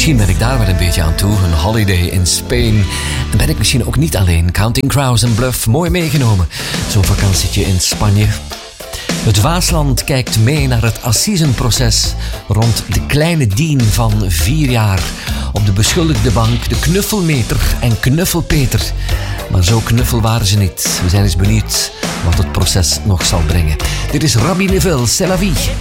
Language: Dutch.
Misschien ben ik daar wel een beetje aan toe. Een holiday in Spain. En ben ik misschien ook niet alleen. Counting Crows en Bluff, mooi meegenomen. Zo'n vakantietje in Spanje. Het Waasland kijkt mee naar het assisenproces rond de kleine Dien van 4 jaar. Op de beschuldigde bank de knuffelmeter en knuffelpeter. Maar zo knuffel waren ze niet. We zijn eens benieuwd wat het proces nog zal brengen. Dit is Rabbi Neville, C'est la vie.